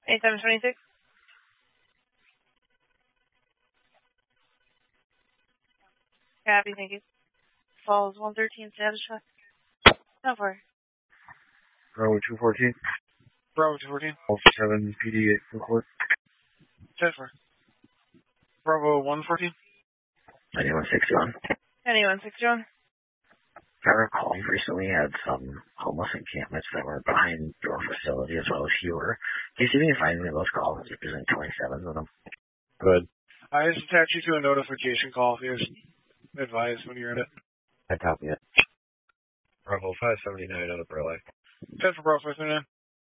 8726. Copy, thank you. Falls 113, satisfied. No far. Bravo 214. Bravo 214. Alpha 7 PD 844. 10-4. Bravo 114. 9161. 9161. If I recall, you recently had some homeless encampments that were behind your facility as well as Hewer. Do you see me find any of those calls representing 27s of them? Good. I just attach you to a notification call if you advise when you're in it. I copy it. Bravo 579 out of Burleigh. 10 for Bravo 579.